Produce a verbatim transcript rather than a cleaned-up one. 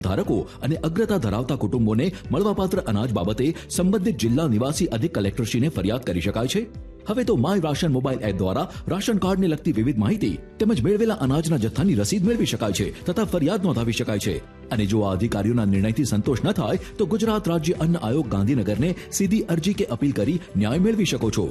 ધારકો અને અગ્રતા ધરાવતા કુટુંબોને મળવાપાત્ર અનાજ બાબતે સંબંધિત જિલ્લા નિવાસી અધિક કલેક્ટરશ્રીને ફરિયાદ કરી શકાય છે. હવે તો માય રાશન મોબાઈલ એપ દ્વારા રાશન કાર્ડને લગતી વિવિધ માહિતી તેમજ મેળવેલા અનાજના જથ્થાની રસીદ મેળવી શકાય છે તથા ફરિયાદ નોંધાવી શકાય છે. અને જો આ અધિકારીઓના નિર્ણયથી સંતોષ ન થાય તો ગુજરાત રાજ્ય અન્ન આયોગ ગાંધીનગરને સીધી અરજી કે અપીલ કરી ન્યાય મેળવી શકો છો.